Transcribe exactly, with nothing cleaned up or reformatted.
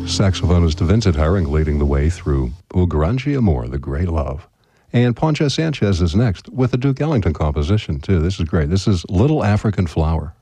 Saxophonist Vincent Herring leading the way through O Grande Amor, The Great Love. And Poncho Sanchez is next with a Duke Ellington composition, too. This is great. This is Little African Flower.